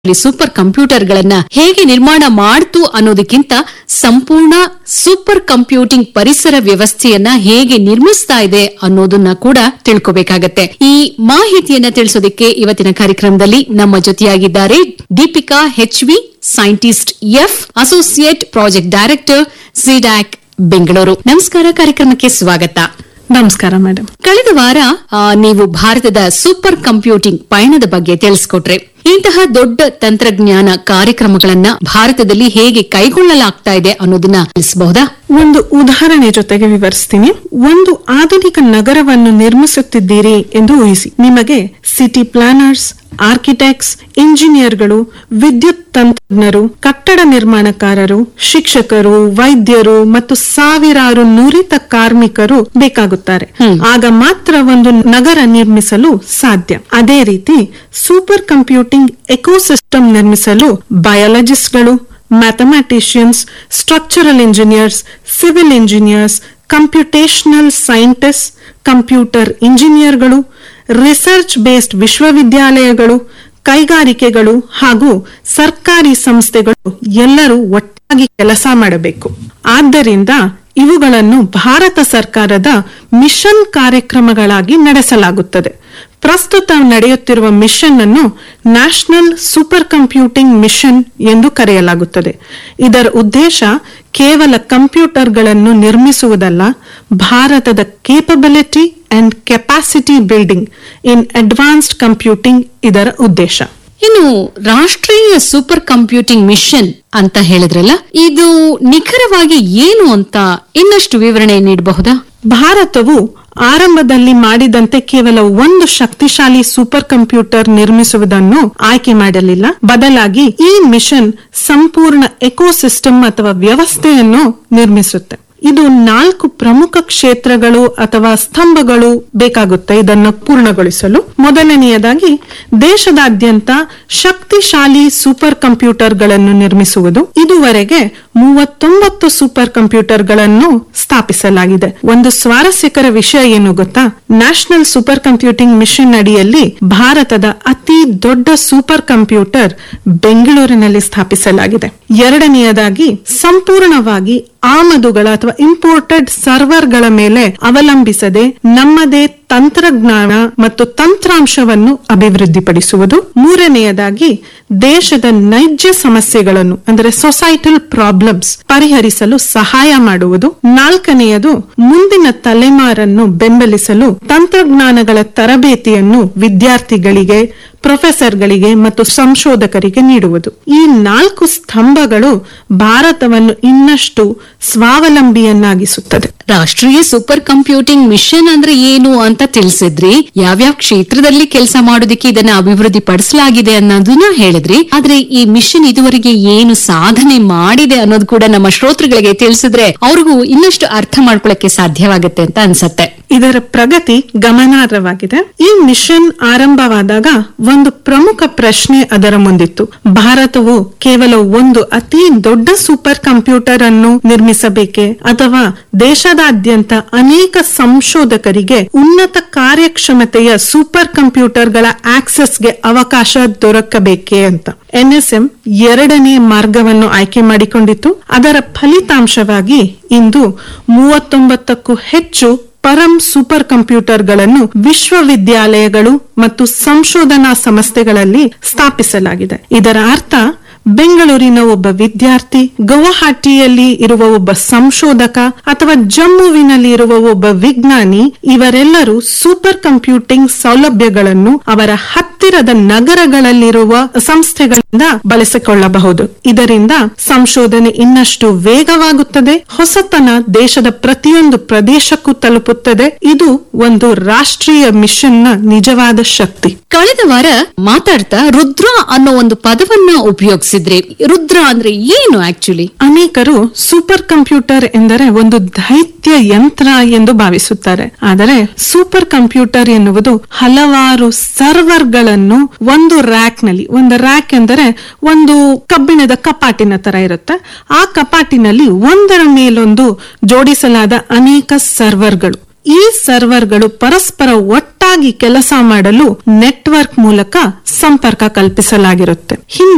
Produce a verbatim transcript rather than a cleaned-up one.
Super computer ಗಳನ್ನ ಹೇಗೆ ನಿರ್ಮಾಣ ಮಾಡ್ತು ಅನ್ನೋದಕ್ಕಿಂತ ಸಂಪೂರ್ಣ ಸೂಪರ್ ಕಂಪ್ಯೂಟಿಂಗ್ ಪರಿಸರ ವ್ಯವಸ್ಥೆಯನ್ನ ಹೇಗೆ ನಿರ್ಮಿಸ್ತಾ ಇದೆ ಅನ್ನೋದನ್ನ ಕೂಡ ತಿಳ್ಕೋಬೇಕಾಗತ್ತೆ. ಈ ಮಾಹಿತಿಯನ್ನ ತಿಳಿಸೋದಕ್ಕೆ ಇವತ್ತಿನ ಕಾರ್ಯಕ್ರಮದಲ್ಲಿ ನಮ್ಮ ಜೊತೆಯಾಗಿದ್ದಾರೆ Deepika H V, scientist F, associate project director, CDAC Bengaluru. ನಮಸ್ಕಾರ, ಕಾರ್ಯಕ್ರಮಕ್ಕೆ ಸ್ವಾಗತ. ನಮಸ್ಕಾರ ಮೇಡಮ್. ಕಳೆದ ವಾರ ಆ, ನೀವು ಭಾರತದ ಸೂಪರ್ ಕಂಪ್ಯೂಟಿಂಗ್ ಪಯಣದ ಬಗ್ಗೆ ತಿಳಿಸಿಕೊಟ್ರೆ. ಇಂತಹ ದೊಡ್ಡ ತಂತ್ರಜ್ಞಾನ ಕಾರ್ಯಕ್ರಮಗಳನ್ನ ಭಾರತದಲ್ಲಿ ಹೇಗೆ ಕೈಗೊಳ್ಳಲಾಗ್ತಾ ಇದೆ ಅನ್ನೋದನ್ನ ತಿಳಿಸಬಹುದಾ? ಒಂದು ಉದಾಹರಣೆ ಜೊತೆಗೆ ವಿವರಿಸ್ತೀನಿ. ಒಂದು ಆಧುನಿಕ ನಗರವನ್ನು ನಿರ್ಮಿಸುತ್ತಿದ್ದೀರಿ ಎಂದು ಊಹಿಸಿ. ನಿಮಗೆ ಸಿಟಿ ಪ್ಲಾನರ್ಸ್, ಆರ್ಕಿಟೆಕ್ಟ್ಸ್, ಇಂಜಿನಿಯರ್ಗಳು, ವಿದ್ಯುತ್ ತಂತ್ರಜ್ಞರು, ಕಟ್ಟಡ ನಿರ್ಮಾಣಕಾರರು, ಶಿಕ್ಷಕರು, ವೈದ್ಯರು ಮತ್ತು ಸಾವಿರಾರು ನುರಿತ ಕಾರ್ಮಿಕರು ಬೇಕಾಗುತ್ತಾರೆ. ಆಗ ಮಾತ್ರ ಒಂದು ನಗರ ನಿರ್ಮಿಸಲು ಸಾಧ್ಯ. ಅದೇ ರೀತಿ ಸೂಪರ್ ಕಂಪ್ಯೂಟಿಂಗ್ ಎಕೋಸಿಸ್ಟಮ್ ನಿರ್ಮಿಸಲು ಬಯಾಲಜಿಸ್ಟ್ಗಳು, ಮ್ಯಾಥಮ್ಯಾಟಿಷಿಯನ್ಸ್, structural engineers, civil engineers, computational scientist, computer ಇಂಜಿನಿಯರ್ಗಳು, ರಿಸರ್ಚ್ ಬೇಸ್ಡ್ ವಿಶ್ವವಿದ್ಯಾಲಯಗಳು, ಕೈಗಾರಿಕೆಗಳು ಹಾಗೂ ಸರ್ಕಾರಿ ಸಂಸ್ಥೆಗಳು ಎಲ್ಲರೂ ಒಟ್ಟಾಗಿ ಕೆಲಸ ಮಾಡಬೇಕು. ಆದ್ದರಿಂದ ಇವುಗಳನ್ನು ಭಾರತ ಸರ್ಕಾರದ ಮಿಷನ್ ಕಾರ್ಯಕ್ರಮಗಳಾಗಿ ನಡೆಸಲಾಗುತ್ತದೆ. ಪ್ರಸ್ತುತ ನಡೆಯುತ್ತಿರುವ ಮಿಷನ್ ಅನ್ನು ನ್ಯಾಷನಲ್ ಸೂಪರ್ ಕಂಪ್ಯೂಟಿಂಗ್ ಮಿಷನ್ ಎಂದು ಕರೆಯಲಾಗುತ್ತದೆ. ಇದರ ಉದ್ದೇಶ ಕೇವಲ ಕಂಪ್ಯೂಟರ್ಗಳನ್ನು ನಿರ್ಮಿಸುವುದಲ್ಲ, ಭಾರತದ capability and capacity building in advanced computing ಇದರ ಉದ್ದೇಶ. ಇನ್ನು ರಾಷ್ಟ್ರೀಯ ಸೂಪರ್ ಕಂಪ್ಯೂಟಿಂಗ್ ಮಿಷನ್ ಅಂತ ಹೇಳಿದ್ರಲ್ಲ, ಇದು ನಿಖರವಾಗಿ ಏನು ಅಂತ ಇನ್ನಷ್ಟು ವಿವರಣೆ ನೀಡಬಹುದಾ? ಭಾರತವು ಆರಂಭದಲ್ಲಿ ಮಾಡಿದಂತೆ ಕೇವಲ ಒಂದು ಶಕ್ತಿಶಾಲಿ ಸೂಪರ್ ಕಂಪ್ಯೂಟರ್ ನಿರ್ಮಿಸುವುದನ್ನು ಆಯ್ಕೆ ಮಾಡಲಿಲ್ಲ. ಬದಲಾಗಿ ಈ ಮಿಷನ್ ಸಂಪೂರ್ಣ ಎಕೋಸಿಸ್ಟಮ್ ಅಥವಾ ವ್ಯವಸ್ಥೆಯನ್ನು ನಿರ್ಮಿಸುತ್ತೆ. ಇದು ನಾಲ್ಕು ಪ್ರಮುಖ ಕ್ಷೇತ್ರಗಳು ಅಥವಾ ಸ್ತಂಭಗಳು ಬೇಕಾಗುತ್ತೆ ಇದನ್ನು ಪೂರ್ಣಗೊಳಿಸಲು. ಮೊದಲನೆಯದಾಗಿ ದೇಶದಾದ್ಯಂತ ಶಕ್ತಿಶಾಲಿ ಸೂಪರ್ ಕಂಪ್ಯೂಟರ್ಗಳನ್ನು ನಿರ್ಮಿಸುವುದು. ಇದುವರೆಗೆ ಮೂವತ್ತೊಂಬತ್ತು ಸೂಪರ್ ಕಂಪ್ಯೂಟರ್ಗಳನ್ನು ಸ್ಥಾಪಿಸಲಾಗಿದೆ. ಒಂದು ಸ್ವಾರಸ್ಯಕರ ವಿಷಯ ಏನು ಗೊತ್ತಾ? ನ್ಯಾಷನಲ್ ಸೂಪರ್ ಕಂಪ್ಯೂಟಿಂಗ್ ಮಿಷನ್ ಅಡಿಯಲ್ಲಿ ಭಾರತದ ಅತಿ ದೊಡ್ಡ ಸೂಪರ್ ಕಂಪ್ಯೂಟರ್ ಬೆಂಗಳೂರಿನಲ್ಲಿ ಸ್ಥಾಪಿಸಲಾಗಿದೆ. ಎರಡನೆಯದಾಗಿ ಸಂಪೂರ್ಣವಾಗಿ ಆಮದುಗಳ ಅಥವಾ ಇಂಪೋರ್ಟೆಡ್ ಸರ್ವರ್ಗಳ ಮೇಲೆ ಅವಲಂಬಿಸದೆ ನಮ್ಮದೇ ತಂತ್ರಜ್ಞಾನ ಮತ್ತು ತಂತ್ರಾಂಶವನ್ನು ಅಭಿವೃದ್ಧಿಪಡಿಸುವುದು. ಮೂರನೆಯದಾಗಿ ದೇಶದ ನೈಜ ಸಮಸ್ಯೆಗಳನ್ನು ಅಂದರೆ ಸೊಸೈಟಲ್ ಪ್ರಾಬ್ಲಮ್ಸ್ ಪರಿಹರಿಸಲು ಸಹಾಯ ಮಾಡುವುದು. ನಾಲ್ಕನೆಯದು ಮುಂದಿನ ತಲೆಮಾರನ್ನು ಬೆಂಬಲಿಸಲು ತಂತ್ರಜ್ಞಾನಗಳ ತರಬೇತಿಯನ್ನು ವಿದ್ಯಾರ್ಥಿಗಳಿಗೆ, ಪ್ರೊಫೆಸರ್ಗಳಿಗೆ ಮತ್ತು ಸಂಶೋಧಕರಿಗೆ ನೀಡುವುದು. ಈ ನಾಲ್ಕು ಸ್ತಂಭಗಳು ಭಾರತವನ್ನು ಇನ್ನಷ್ಟು ಸ್ವಾವಲಂಬಿಯನ್ನಾಗಿಸುತ್ತದೆ. ರಾಷ್ಟ್ರೀಯ ಸೂಪರ್ ಕಂಪ್ಯೂಟಿಂಗ್ ಮಿಷನ್ ಅಂದ್ರೆ ಏನು ಅಂತ ತಿಳಿಸಿದ್ರಿ. ಯಾವ್ಯಾವ ಕ್ಷೇತ್ರದಲ್ಲಿ ಕೆಲಸ ಮಾಡೋದಕ್ಕೆ ಇದನ್ನ ಅಭಿವೃದ್ಧಿ ಪಡಿಸಲಾಗಿದೆ ಅನ್ನೋದನ್ನ ಹೇಳಿದ್ರಿ. ಆದ್ರೆ ಈ ಮಿಷನ್ ಇದುವರೆಗೆ ಏನು ಸಾಧನೆ ಮಾಡಿದೆ ಅನ್ನೋದು ಕೂಡ ನಮ್ಮ ಶ್ರೋತೃಗಳಿಗೆ ತಿಳಿಸಿದ್ರೆ ಅವ್ರಿಗೂ ಇನ್ನಷ್ಟು ಅರ್ಥ ಮಾಡ್ಕೊಳ್ಳಕ್ಕೆ ಸಾಧ್ಯವಾಗುತ್ತೆ ಅಂತ ಅನ್ಸತ್ತೆ. ಇದರ ಪ್ರಗತಿ ಗಮನಾರ್ಹವಾಗಿದೆ. ಈ ಮಿಷನ್ ಆರಂಭವಾದಾಗ ಒಂದು ಪ್ರಮುಖ ಪ್ರಶ್ನೆ ಅದರ ಮುಂದಿತ್ತು. ಭಾರತವು ಕೇವಲ ಒಂದು ಅತಿ ದೊಡ್ಡ ಸೂಪರ್ ಕಂಪ್ಯೂಟರ್ ಅನ್ನು ನಿರ್ಮಿಸಬೇಕೆ ಅಥವಾ ದೇಶದಾದ್ಯಂತ ಅನೇಕ ಸಂಶೋಧಕರಿಗೆ ಉನ್ನತ ಕಾರ್ಯಕ್ಷಮತೆಯ ಸೂಪರ್ ಕಂಪ್ಯೂಟರ್ಗಳ ಆಕ್ಸೆಸ್ಗೆ ಅವಕಾಶ ದೊರಕಬೇಕೆ ಅಂತ. ಎನ್ಎಸ್ಎಂ ಎರಡನೇ ಮಾರ್ಗವನ್ನು ಆಯ್ಕೆ ಮಾಡಿಕೊಂಡಿತ್ತು. ಅದರ ಫಲಿತಾಂಶವಾಗಿ ಇಂದು ಮೂವತ್ತೊಂಬತ್ತಕ್ಕೂ ಹೆಚ್ಚು ಪರಂ ಸೂಪರ್ ಕಂಪ್ಯೂಟರ್ಗಳನ್ನು ವಿಶ್ವವಿದ್ಯಾಲಯಗಳು ಮತ್ತು ಸಂಶೋಧನಾ ಸಂಸ್ಥೆಗಳಲ್ಲಿ ಸ್ಥಾಪಿಸಲಾಗಿದೆ. ಇದರ ಅರ್ಥ ಬೆಂಗಳೂರಿನ ಒಬ್ಬ ವಿದ್ಯಾರ್ಥಿ, ಗುವಾಹಟಿಯಲ್ಲಿ ಇರುವ ಒಬ್ಬ ಸಂಶೋಧಕ ಅಥವಾ ಜಮ್ಮುವಿನಲ್ಲಿ ಇರುವ ಒಬ್ಬ ವಿಜ್ಞಾನಿ ಇವರೆಲ್ಲರೂ ಸೂಪರ್ ಕಂಪ್ಯೂಟಿಂಗ್ ಸೌಲಭ್ಯಗಳನ್ನು ಅವರ ಹತ್ತಿರದ ನಗರಗಳಲ್ಲಿರುವ ಸಂಸ್ಥೆಗಳಿಂದ ಬಳಸಿಕೊಳ್ಳಬಹುದು. ಇದರಿಂದ ಸಂಶೋಧನೆ ಇನ್ನಷ್ಟು ವೇಗವಾಗುತ್ತದೆ, ಹೊಸತನ ದೇಶದ ಪ್ರತಿಯೊಂದು ಪ್ರದೇಶಕ್ಕೂ ತಲುಪುತ್ತದೆ. ಇದು ಒಂದು ರಾಷ್ಟ್ರೀಯ ಮಿಷನ್ ನ ನಿಜವಾದ ಶಕ್ತಿ. ಕಳೆದ ವಾರ ಮಾತಾಡ್ತಾ ರುದ್ರ ಅನ್ನೋ ಒಂದು ಪದವನ್ನ ಉಪಯೋಗಿಸಿದ್ರಿ. ರುದ್ರ ಅಂದ್ರೆ ಏನು ಆಕ್ಚುಲಿ? ಅನೇಕರು ಸೂಪರ್ ಕಂಪ್ಯೂಟರ್ ಎಂದರೆ ಒಂದು ದೈತ್ಯ ಯಂತ್ರ ಎಂದು ಭಾವಿಸುತ್ತಾರೆ. ಆದರೆ ಸೂಪರ್ ಕಂಪ್ಯೂಟರ್ ಎನ್ನುವುದು ಹಲವಾರು ಸರ್ವರ್ಗಳನ್ನು ಒಂದು ರ್ಯಾಕ್ ನಲ್ಲಿ, ಒಂದು ರ್ಯಾಕ್ ಎಂದರೆ ಒಂದು ಕಬ್ಬಿಣದ ಕಪಾಟಿನ ತರ ಇರುತ್ತೆ. ಆ ಕಪಾಟಿನಲ್ಲಿ ಒಂದರ ಮೇಲೊಂದು ಜೋಡಿಸಲಾದ ಅನೇಕ ಸರ್ವರ್ಗಳು. ಈ ಸರ್ವರ್ಗಳು ಪರಸ್ಪರ ಒಟ್ಟಾಗಿ ಕೆಲಸ ಮಾಡಲು ನೆಟ್ವರ್ಕ್ ಮೂಲಕ ಸಂಪರ್ಕ ಕಲ್ಪಿಸಲಾಗಿರುತ್ತೆ. ಹಿಂದೆ